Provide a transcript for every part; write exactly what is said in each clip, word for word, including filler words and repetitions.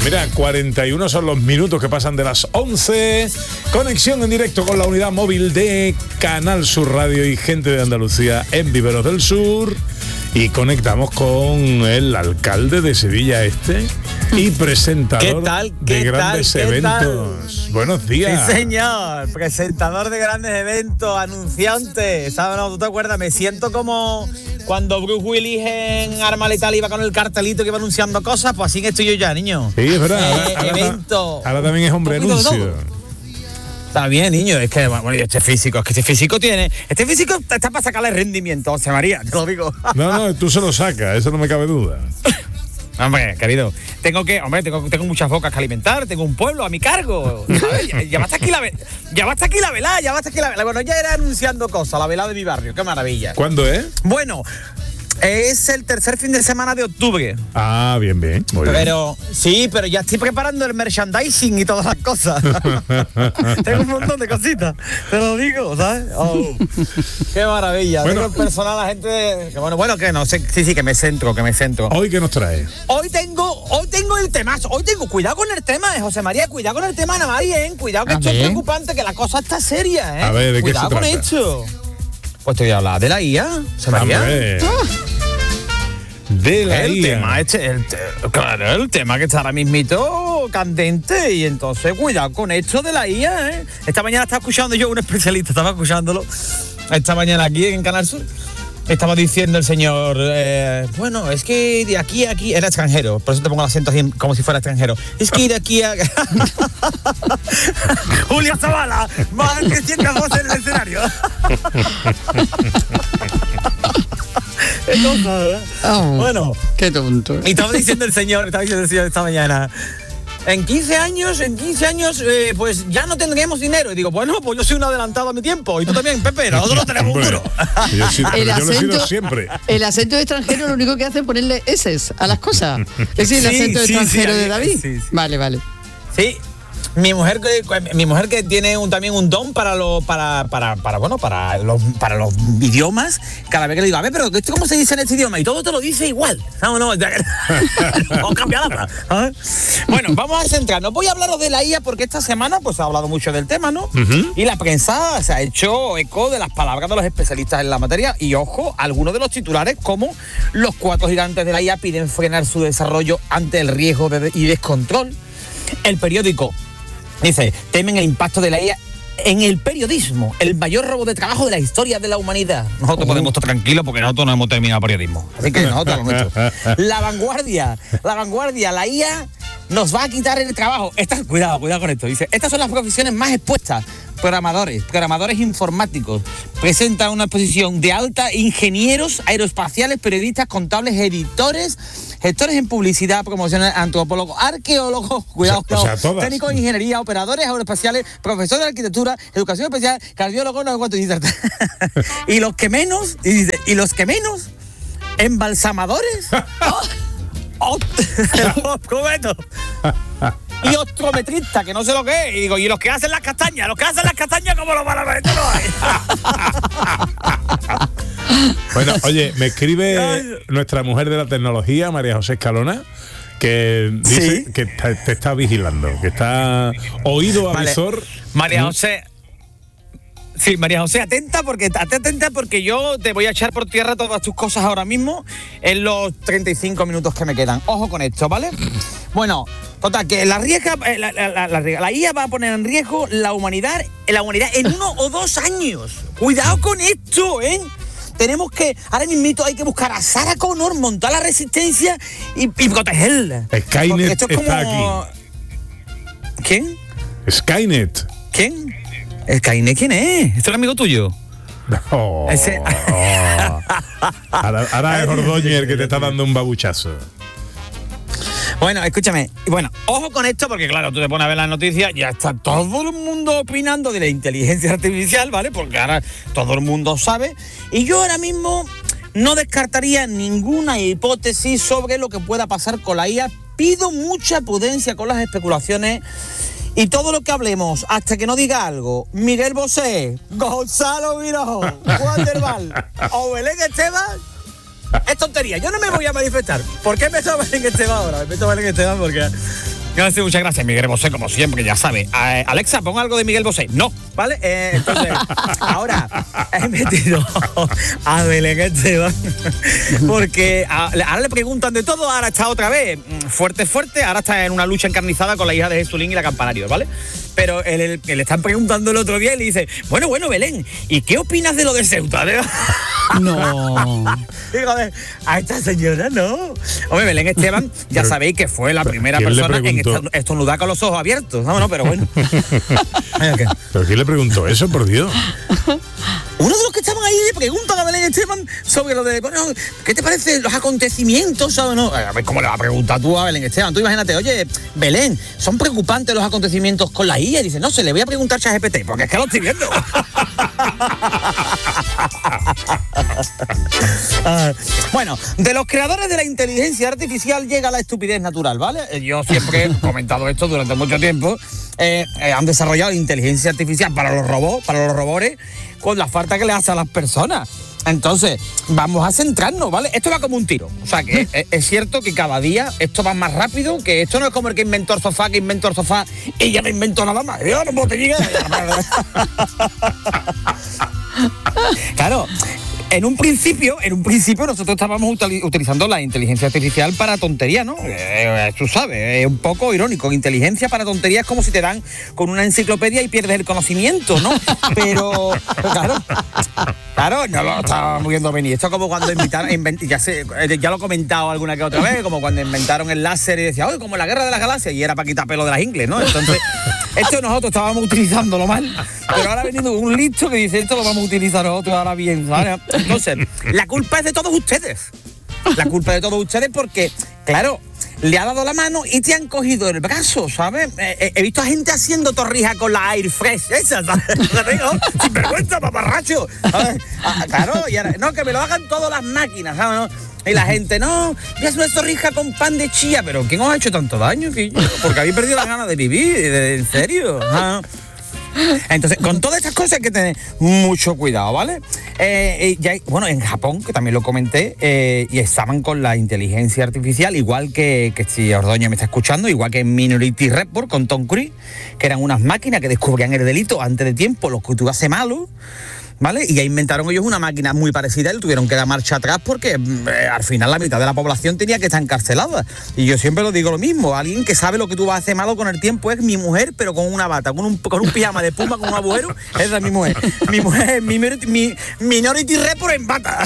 Pues mira, cuarenta y uno son los minutos que pasan de las once. Conexión en directo con la unidad móvil de Canal Sur Radio y Gente de Andalucía en Viveros del Sur. Y conectamos con el alcalde de Sevilla Este y presentador ¿Qué tal? ¿Qué de grandes tal? ¿Qué eventos. Tal? Buenos días. Sí, señor. Presentador de grandes eventos, anunciante. ¿Sabes? No, ¿tú te acuerdas? Me siento como cuando Bruce Willis en Arma Letal iba con el cartelito que iba anunciando cosas. Pues así que estoy yo ya, niño. Sí, es verdad. Eh, ahora, ahora, evento. ahora también es hombre anuncio. Está bien, niño, es que bueno, este físico, es que este físico tiene, este físico está para sacarle rendimiento, José María, te lo digo. No, no, tú se lo sacas, eso no me cabe duda. Hombre, querido, tengo que, hombre, tengo, tengo muchas bocas que alimentar, tengo un pueblo a mi cargo, ¿sabes? Ya, ya va hasta aquí la ya va hasta aquí la velada, ya va hasta aquí la velada. Bueno, ya era anunciando cosas, la velada de mi barrio, qué maravilla. ¿Cuándo es? Bueno, es el tercer fin de semana de octubre. Ah, bien, bien. Muy pero bien. sí, pero ya estoy preparando el merchandising y todas las cosas. Tengo un montón de cositas, te lo digo, ¿sabes? Oh, qué maravilla. Bueno. Tengo el personal, la gente. Que bueno, bueno, que no sé, sí, sí, que me centro, que me centro. ¿Hoy qué nos trae? Hoy tengo, hoy tengo el temazo. Hoy tengo, cuidado con el tema, eh, José María, cuidado con el tema, Ana María, ¿eh? Cuidado que A esto ver. es preocupante, que la cosa está seria, ¿eh? A ver, ¿de qué cuidado se con trata? esto. Pues te voy a hablar de la I A, José María. Hombre. De la El I A. tema, este, el te- claro, el tema que está ahora mismito candente y entonces cuidado con esto de la I A, ¿eh? Esta mañana estaba escuchando yo un especialista, estaba escuchándolo esta mañana aquí en Canal Sur. Estaba diciendo el señor, eh, bueno, es que de aquí a aquí, era extranjero, por eso te pongo el acento así como si fuera extranjero. Es que de aquí a... Julio Zavala, más que sienta voz en el escenario. Qué cosa, ¿verdad? Oh, Bueno, qué tonto. y estaba diciendo el señor, estaba diciendo el señor esta mañana, en quince años, en quince años, eh, pues ya no tendremos dinero. Y digo, bueno, pues yo soy un adelantado a mi tiempo. Y tú también, Pepe, nosotros no tenemos un Hombre, duro. yo, sí, pero El yo lo he sido acento- siempre. El acento extranjero lo único que hace es ponerle eses a las cosas. Es el Sí, acento sí, extranjero sí, de David. sí, sí. Vale, vale. Sí. Mi mujer que mi mujer que tiene un, también un don para los para, para, para bueno para los para los idiomas, cada vez que le digo, a ver, pero esto cómo se dice en este idioma, y todo te lo dice igual. No, no, no cambia nada. ¿Eh? Bueno, vamos a centrarnos. Voy a hablaros de la I A porque esta semana pues se ha hablado mucho del tema, ¿no? Uh-huh. Y la prensa se ha hecho eco de las palabras de los especialistas en la materia y ojo, algunos de los titulares como los cuatro gigantes de la I A piden frenar su desarrollo ante el riesgo de, y descontrol. El periódico dice, temen el impacto de la I A en el periodismo, el mayor robo de trabajo de la historia de la humanidad. Nosotros uh. podemos estar tranquilos porque nosotros no hemos terminado periodismo. Así que nosotros lo nuestro. La vanguardia, la vanguardia, la I A nos va a quitar el trabajo. Esta, cuidado, cuidado con esto. Dice, estas son las profesiones más expuestas. Programadores, programadores informáticos. Presentan una exposición de alta, ingenieros aeroespaciales, periodistas, contables, editores, gestores en publicidad, promociones, antropólogos, arqueólogos, cuidado, o sea, o sea, técnicos de ingeniería, operadores aeroespaciales, profesores de arquitectura, educación especial, cardiólogos, no sé cuánto dice. Y los que menos, y dice, y los que menos, embalsamadores. Oh, oh, ¿cómo es esto? Y optometrista, que no sé lo que es. Y digo, y los que hacen las castañas, los que hacen las castañas, ¿cómo lo van a ver? Esto no hay. Bueno, oye, me escribe nuestra mujer de la tecnología, María José Escalona, que dice ¿Sí? que te, te está vigilando, que está oído avisor. Vale. María José. Sí, María José, atenta porque atenta porque yo te voy a echar por tierra todas tus cosas ahora mismo en los treinta y cinco minutos que me quedan. Ojo con esto, ¿vale? Bueno, total, que la, riesga, la, la, la, la, la I A va a poner en riesgo la humanidad, la humanidad en uno o dos años. Cuidado con esto, ¿eh? Tenemos que, ahora mismo hay que buscar a Sarah Connor, montar la resistencia y, y protegerla. Skynet esto es como... está aquí. ¿Quién? Skynet. ¿Quién? ¿Skynet quién es? ¿Esto es un amigo tuyo? Oh, Ese... oh. Ahora, ahora es Ordóñez el que te está dando un babuchazo. Bueno, escúchame. Bueno, ojo con esto porque, claro, tú te pones a ver las noticias, ya está todo el mundo opinando de la inteligencia artificial, ¿vale? Porque ahora todo el mundo sabe. Y yo ahora mismo no descartaría ninguna hipótesis sobre lo que pueda pasar con la I A. Pido mucha prudencia con las especulaciones. Y todo lo que hablemos, hasta que no diga algo, Miguel Bosé, Gonzalo Miró, Juan del Val o Belén Esteban, es tontería. Yo no me voy a manifestar. ¿Por qué me meto a Belén Esteban ahora? Me meto a Belén Esteban porque Gracias, muchas gracias, Miguel Bosé, como siempre, ya sabe. Eh, Alexa, pon algo de Miguel Bosé. No, ¿vale? Eh, entonces, ahora he metido a Belén Esteban porque a, ahora le preguntan de todo, ahora está otra vez fuerte, fuerte, ahora está en una lucha encarnizada con la hija de Jesulín y la Campanario, ¿vale? Pero él, él, él le están preguntando el otro día y le dice, bueno, bueno, Belén, ¿y qué opinas de lo de Ceuta? No. Digo, a ver, a esta señora no. Hombre, Belén Esteban, ya Pero, sabéis que fue la primera ¿quién le persona en preguntó? estornudar con los ojos abiertos. No, no, pero bueno. Okay. ¿Pero quién le preguntó eso, por Dios? Uno de los que estaban ahí le preguntan a Belén Esteban sobre lo de, bueno, ¿qué te parece los acontecimientos? ¿Sabes? No? A ver, ¿cómo le vas a preguntar tú a Belén Esteban? Tú imagínate, oye, Belén, ¿son preocupantes los acontecimientos con la I A? Y dice, no, se le voy a preguntar a ChatGPT, porque es que lo estoy viendo. uh, bueno, de los creadores de la inteligencia artificial llega la estupidez natural, ¿vale? Yo siempre he comentado esto durante mucho tiempo. Eh, eh, han desarrollado inteligencia artificial para los robots, para los robores, con la falta que le hace a las personas. Entonces, vamos a centrarnos, ¿vale? Esto va como un tiro. O sea, que es, es cierto que cada día esto va más rápido, que esto no es como el que inventó el sofá, que inventó el sofá y ya no inventó nada más. Yo no puedo te llegar. Claro. En un principio, en un principio nosotros estábamos utili- utilizando la inteligencia artificial para tontería, ¿no? Eh, tú sabes, es un poco irónico. Inteligencia para tontería es como si te dan con una enciclopedia y pierdes el conocimiento, ¿no? Pero, claro, claro, no lo estábamos viendo venir. Esto es como cuando inventaron, invent, ya, sé, ya lo he comentado alguna que otra vez, como cuando inventaron el láser y decía, oye, como la guerra de las galaxias, y era para quitar pelo de las ingles, ¿no? Entonces, esto nosotros estábamos utilizándolo mal, pero ahora ha venido un listo que dice, esto lo vamos a utilizar nosotros ahora bien, ¿vale? Entonces, la culpa es de todos ustedes. La culpa es de todos ustedes porque, claro, le ha dado la mano y te han cogido el brazo, ¿sabes? Eh, he visto a gente haciendo torrijas con la Air Fresh, esa, ¿sabes? Sin vergüenza, paparracho. ¿Sabes? Ah, claro, y ahora, no, que me lo hagan todas las máquinas, ¿sabes? Y la gente, no, voy a hacer una torrija con pan de chía, pero ¿quién os ha hecho tanto daño? Porque habéis perdido las ganas de vivir, de, en serio. ¿Ah? Entonces, con todas estas cosas hay que tener mucho cuidado, ¿vale? Eh, eh, ya, bueno, en Japón, que también lo comenté, eh, y estaban con la inteligencia artificial, igual que, que si Ordóñez me está escuchando, igual que en Minority Report con Tom Cruise, que eran unas máquinas que descubrían el delito antes de tiempo, los que tú haces malo, ¿vale? Y ya inventaron ellos una máquina muy parecida y tuvieron que dar marcha atrás porque eh, al final la mitad de la población tenía que estar encarcelada. Y yo siempre lo digo lo mismo, alguien que sabe lo que tú vas a hacer malo con el tiempo es mi mujer, pero con una bata, con un, con un pijama de puma, con un agujero, esa es mi mujer. Mi mujer es mi, mi, Minority Report en bata.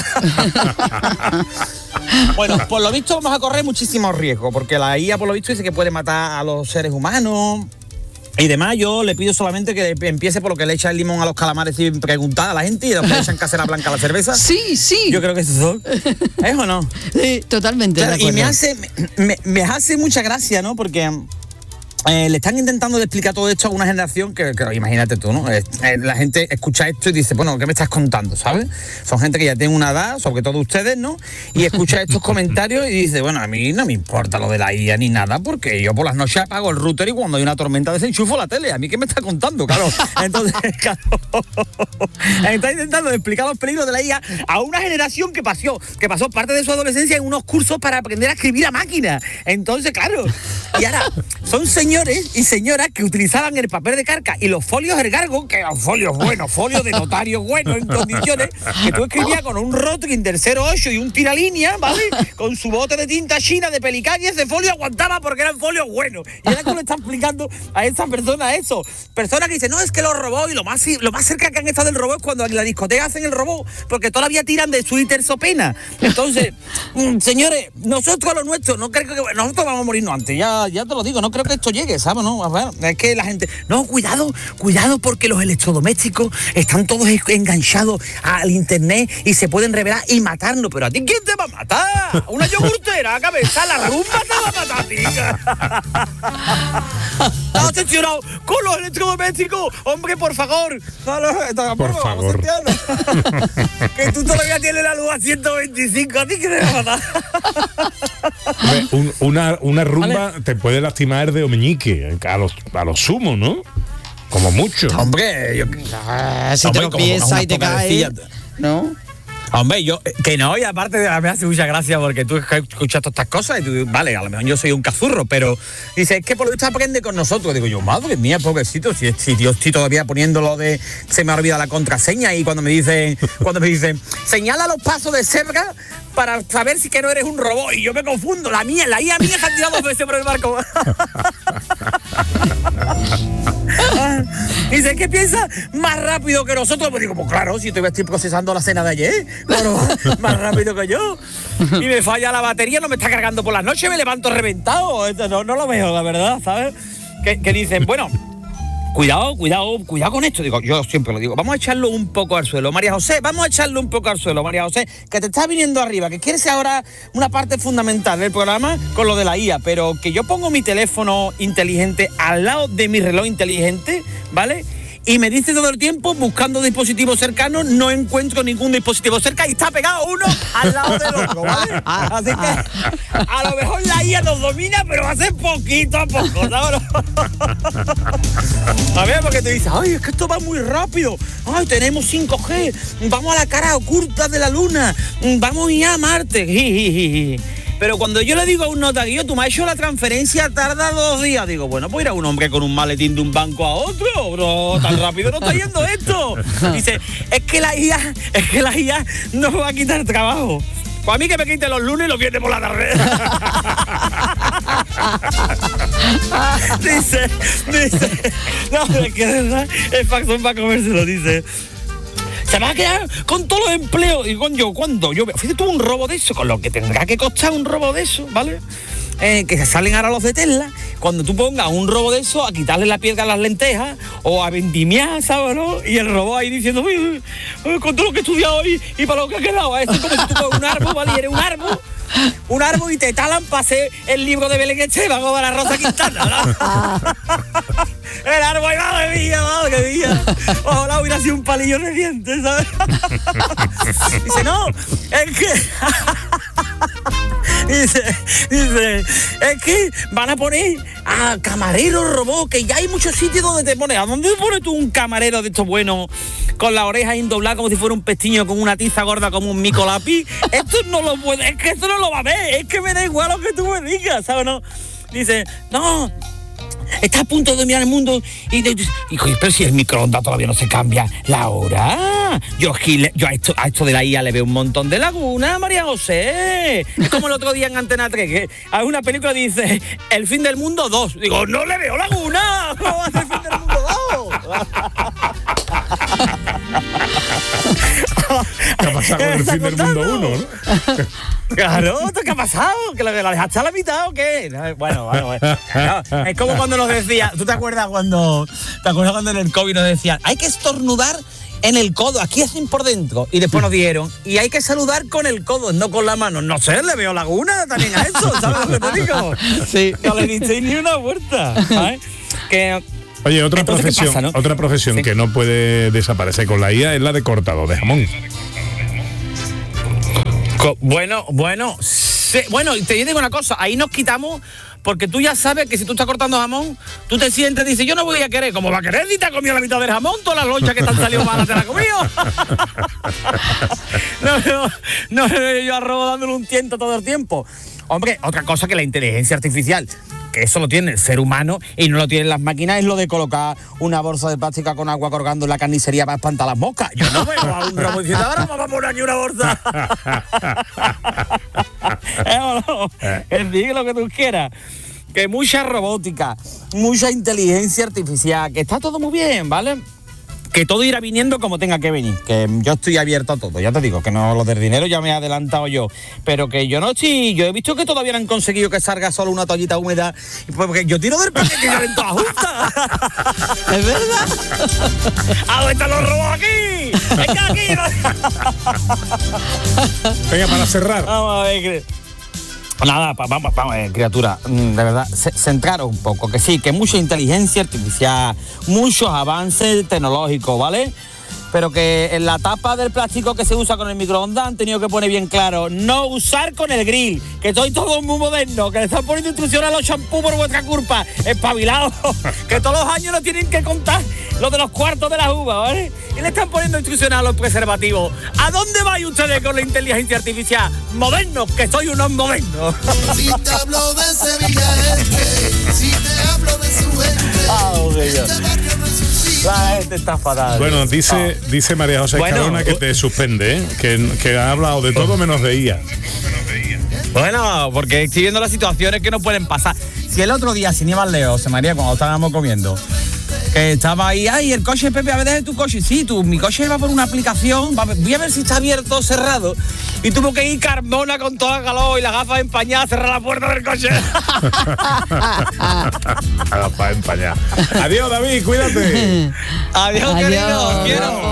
Bueno, por lo visto vamos a correr muchísimos riesgos, porque la I A por lo visto dice que puede matar a los seres humanos y demás. Yo le pido solamente que empiece por lo que le echa el limón a los calamares sin preguntar a la gente y después le echan casera blanca a la cerveza. Sí, sí. Yo creo que eso son. ¿Es o no? Sí, totalmente. Claro, de acuerdo. y me hace, me, me hace mucha gracia, ¿no? Porque eh, le están intentando de explicar todo esto a una generación que, que imagínate tú, ¿no? Eh, eh, la gente escucha esto y dice, bueno, ¿qué me estás contando? ¿Sabes? Son gente que ya tiene una edad, sobre todo ustedes, ¿no? Y escucha estos comentarios y dice, bueno, a mí no me importa lo de la I A ni nada, porque yo por las noches apago el router y cuando hay una tormenta desenchufo la tele. ¿A mí qué me está contando? Claro. Entonces, claro, está intentando explicar los peligros de la I A a una generación que pasó, que pasó parte de su adolescencia en unos cursos para aprender a escribir a máquina. Entonces, claro, y ahora son señores y señoras que utilizaban el papel de carca y los folios ergargo, que eran folios buenos, folios de notario buenos en condiciones, que tú escribías con un Rotring del cero ocho y un tiralínea, ¿vale? Con su bote de tinta china de pelicán y ese folio aguantaba porque eran folios buenos. Y ahora tú le estás explicando a esa persona eso. Personas que dicen, no, es que los robots, y lo más, lo más cerca que han estado del robot es cuando en la discoteca hacen el robot, porque todavía tiran de su tersopena. Entonces, mmm, señores, nosotros a lo nuestro, no creo que nosotros vamos a morirnos antes, ya, ya te lo digo, no creo que esto llegue, ¿sabes? No, a ver, es que la gente, no, cuidado, cuidado porque los electrodomésticos están todos enganchados al internet y se pueden revelar y matarnos, pero ¿a ti quién te va a matar? Una yogurtera a cabeza, la rumba te va a matar, tía. ¿Estás obsesionado con los electrodomésticos? Hombre, por favor. No, no, no, por favor. Que tú todavía tienes la luz a ciento veinticinco, ¿a ti qué te va a matar? Hombre, un, una, una rumba ¿vale? Te puede lastimar de meñique, a los, a los sumos, ¿no? Como mucho. Hombre, yo... Ah, si hombre, te lo piensas y te caes, ¿no? Hombre, yo, que no, y aparte me hace mucha gracia porque tú escuchas todas estas cosas y tú, vale, a lo mejor yo soy un cazurro, pero dice, es que por lo visto aprende con nosotros. Digo yo, madre mía, pobrecito, si, si yo estoy todavía poniendo lo de, se me ha olvidado la contraseña y cuando me dicen, cuando me dicen, señala los pasos de cebra para saber si que no eres un robot y yo me confundo, la mía, la I A mía se ha tirado dos veces por el barco. Dice, ¿qué piensa más rápido que nosotros? Pues digo, pues claro, si todavía estoy procesando la cena de ayer, claro, más rápido que yo. Y me falla la batería, no me está cargando por las noches, me levanto reventado. No, no lo veo, la verdad, ¿sabes? Que, que dicen, bueno, cuidado, cuidado, cuidado con esto. Digo, yo siempre lo digo, vamos a echarlo un poco al suelo. María José, vamos a echarlo un poco al suelo, María José, que te está viniendo arriba, que quieres ahora una parte fundamental del programa con lo de la I A, pero que yo pongo mi teléfono inteligente al lado de mi reloj inteligente, ¿vale? Y me dice todo el tiempo, buscando dispositivos cercanos, no encuentro ningún dispositivo cerca y está pegado uno al lado del otro, ¿vale? Así que a lo mejor la I A nos domina, pero va a ser poquito a poco, ¿sabes? A ver, porque te dices, ay, es que esto va muy rápido. Ay, tenemos cinco G, vamos a la cara oculta de la luna, vamos a ir a Marte. Pero cuando yo le digo a un notario, tú me has hecho la transferencia, tarda dos días. Digo, bueno, pues irá un hombre con un maletín de un banco a otro, bro, tan rápido no está yendo esto. Dice, es que la I A, es que la I A no me va a quitar trabajo. Pues a mí que me quite los lunes y los viernes por la tarde. dice, dice, no, es que de verdad, es Faxón para comérselo, dice. Se va a quedar con todos los empleos. Y con yo, ¿cuándo? Yo, fíjate tú, un robo de eso, con lo que tendrá que costar un robo de eso, ¿vale? Eh, que se salen ahora los de Tesla. Cuando tú pongas un robo de eso, a quitarle la piedra a las lentejas o a vendimiar, ¿sabes, no? Y el robot ahí diciendo, uy, uy, con todo lo que he estudiado hoy y para lo que ha quedado. Esto es como si tú coges un árbol, ¿vale? Y eres un árbol. Un árbol y te talan para hacer el libro de Belén Esteban o para Rosa Quintana, ¿no? El árbol, madre mía, madre mía. Ojalá hubiera sido un palillo de dientes, ¿sabes? Dice, no, es que... Dice, dice, es que van a poner a camareros robots, que ya hay muchos sitios donde te pones. ¿A dónde pones tú un camarero de estos buenos con la oreja indobladas como si fuera un pestiño con una tiza gorda como un mico lápiz? Esto no lo puede, es que esto no lo va a ver, es que me da igual lo que tú me digas, ¿sabes? No? Dice, no, está a punto de mirar el mundo y te dice, hijo, pero si el microondas todavía no se cambia la hora. Yo, yo a, esto, a esto de la I A le veo un montón de lagunas, María José. Es como el otro día en Antena tres, que hay una película que dice El fin del mundo dos. Digo, no le veo laguna. ¿Cómo va a ser el fin del mundo dos? ¿Qué ha pasado con el fin del mundo uno, no? Claro, ¿qué ha pasado? ¿Que la, la dejaste a la mitad o qué? Bueno, bueno, bueno. Claro, es como cuando nos decía, ¿tú te acuerdas cuando te acuerdas cuando en el COVID nos decían, hay que estornudar en el codo, aquí hacen por dentro? Y después nos dieron, y hay que saludar con el codo, no con la mano. No sé, le veo laguna también a eso, ¿sabes lo que te digo? Sí. No le disteis ni una vuelta, ¿sabes? Que... Oye, otra Entonces, profesión, pasa, ¿no? otra profesión sí. que no puede desaparecer con la I A es la de cortador de jamón. Bueno, bueno, sí, bueno, te digo una cosa, ahí nos quitamos, porque tú ya sabes que si tú estás cortando jamón, tú te sientes y dices, yo no voy a querer, ¿cómo va a querer? Si te has comido la mitad del jamón, todas las lonchas que te han salido malas te las has comido. no, no, no, yo arrobo dándole un tiento todo el tiempo. Hombre, otra cosa que la inteligencia artificial, que eso lo tiene el ser humano y no lo tienen las máquinas, es lo de colocar una bolsa de plástica con agua colgando en la carnicería para espantar las moscas. Yo no veo a un robot diciendo, ahora vamos a poner aquí una bolsa. ¿Eh o no? Es decir, lo que tú quieras. Que mucha robótica, mucha inteligencia artificial, que está todo muy bien, ¿vale? Que todo irá viniendo como tenga que venir, que yo estoy abierto a todo, ya te digo, que no lo del dinero ya me he adelantado yo, pero que yo no estoy, yo he visto que todavía no han conseguido que salga solo una toallita húmeda, porque yo tiro del paquete que salen todas juntas. ¿Es verdad? ¿A dónde están los robots aquí? ¡Venga aquí! Venga, para cerrar. Vamos a ver, nada, vamos, vamos, eh, criatura, de verdad, centraros un poco, que sí, que mucha inteligencia artificial, muchos avances tecnológicos, ¿vale? pero que en la tapa del plástico que se usa con el microondas han tenido que poner bien claro, no usar con el grill, que soy todo muy moderno, que le están poniendo instrucciones a los champús por vuestra culpa, espabilados, que todos los años nos tienen que contar lo de los cuartos de las uvas, ¿vale? Y le están poniendo instrucciones a los preservativos. ¿A dónde vais ustedes con la inteligencia artificial? Modernos, que soy unos modernos. Si te hablo de Sevilla Este, si te hablo de su gente, Oh, este barrio no es un sitio. La gente está fatal. Bueno, dice, Ah. dice María José Bueno, Escalona que uh- te suspende, ¿eh? que, que ha hablado de todo menos de I A. Bueno, porque estoy viendo las situaciones que no pueden pasar. Si el otro día, sin ir más lejos, José María, cuando estábamos comiendo, que estaba ahí, ay, el coche, Pepe, a ver, deje tu coche. Sí, tú, mi coche va por una aplicación, va, voy a ver si está abierto o cerrado. Y tuvo que ir Carmona con toda calor y las gafas empañadas a cerrar la puerta del coche. Para empañar. Adiós, David, cuídate. Adiós, Adiós. querido, os quiero.